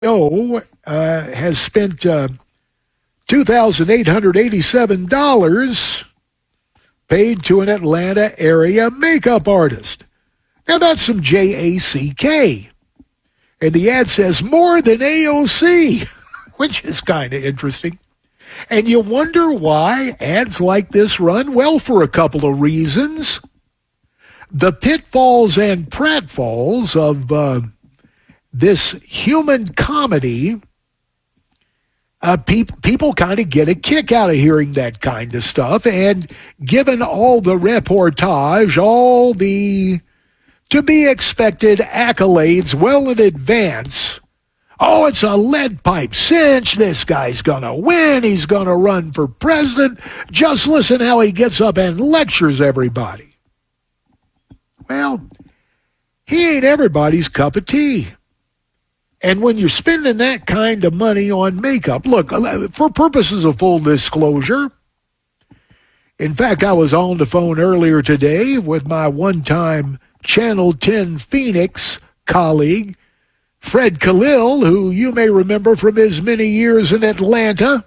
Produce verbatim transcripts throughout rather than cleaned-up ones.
uh, has spent uh, two thousand eight hundred eighty-seven dollars paid to an Atlanta area makeup artist. Now, that's some J A C K. And the ad says more than A O C, which is kind of interesting. And you wonder why ads like this run? Well, for a couple of reasons. The pitfalls and pratfalls of uh, this human comedy, uh, pe- people kind of get a kick out of hearing that kind of stuff. And given all the reportage, all the to be expected accolades well in advance, oh, it's a lead pipe cinch. This guy's going to win. He's going to run for president. Just listen how he gets up and lectures everybody. Well, he ain't everybody's cup of tea. And when you're spending that kind of money on makeup, look, for purposes of full disclosure, in fact, I was on the phone earlier today with my one-time Channel ten Phoenix colleague, Fred Khalil, who you may remember from his many years in Atlanta,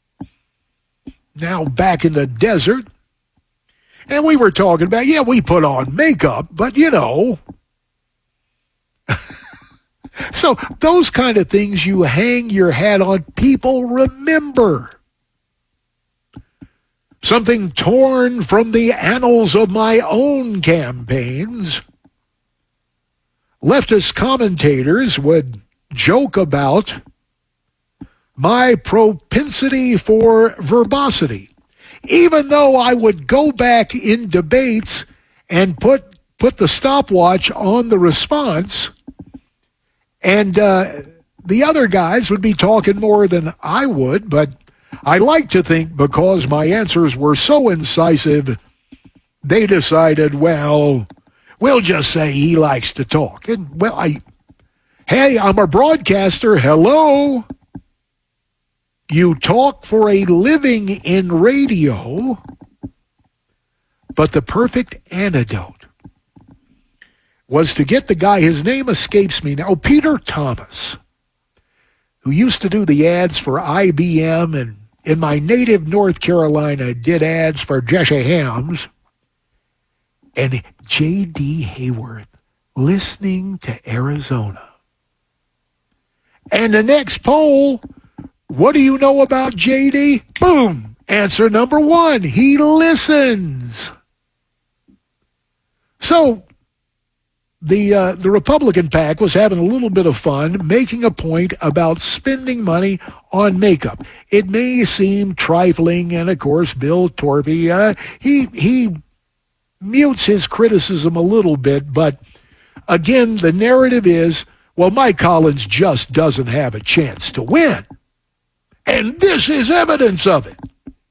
now back in the desert. And we were talking about, yeah, we put on makeup, but you know. So those kind of things you hang your hat on, people remember. Something torn from the annals of my own campaigns. Leftist commentators would joke about my propensity for verbosity, even though I would go back in debates and put put the stopwatch on the response, and uh, the other guys would be talking more than I would, but I like to think because my answers were so incisive, they decided, well, we'll just say he likes to talk. And, well, I, hey, I'm a broadcaster. Hello. You talk for a living in radio, but the perfect antidote was to get the guy, his name escapes me now, Peter Thomas, who used to do the ads for I B M and in my native North Carolina did ads for Jesse Helms, and J D. Hayworth listening to Arizona. And the next poll, what do you know about J D? Boom! Answer number one, he listens. So the uh, the Republican PAC was having a little bit of fun making a point about spending money on makeup. It may seem trifling, and of course, Bill Torpy, uh, he he mutes his criticism a little bit, but again, the narrative is, well, Mike Collins just doesn't have a chance to win. And this is evidence of it.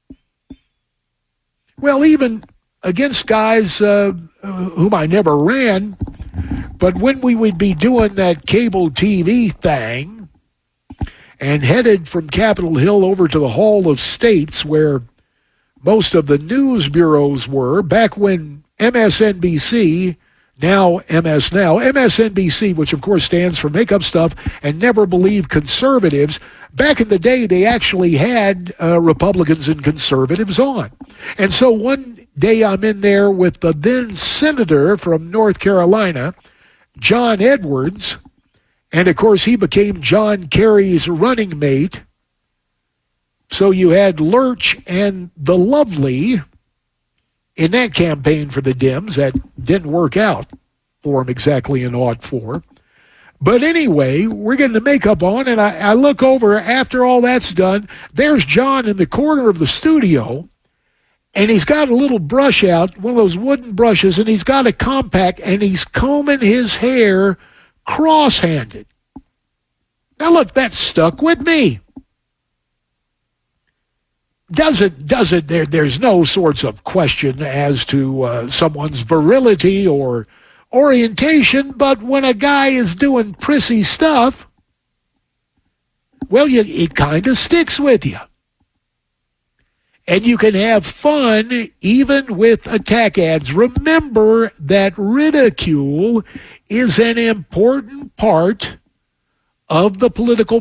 Well, even against guys uh, whom I never ran, but when we would be doing that cable T V thing and headed from Capitol Hill over to the Hall of States where most of the news bureaus were, back when M S N B C, now M S Now, M S N B C, which of course stands for Make Up Stuff and Never Believe Conservatives, back in the day they actually had uh, Republicans and conservatives on. And so one day I'm in there with the then senator from North Carolina, John Edwards, and of course he became John Kerry's running mate. So you had Lurch and the Lovely in that campaign for the Dems. That didn't work out for him exactly in aught four. But anyway, we're getting the makeup on, and I, I look over after all that's done. There's John in the corner of the studio, and he's got a little brush out, one of those wooden brushes, and he's got a compact, and he's combing his hair cross-handed. Now, look, that stuck with me. Does it, does it, there, there's no sorts of question as to uh, someone's virility or orientation, but when a guy is doing prissy stuff, well, you, it kind of sticks with you. And you can have fun even with attack ads. Remember that ridicule is an important part of the political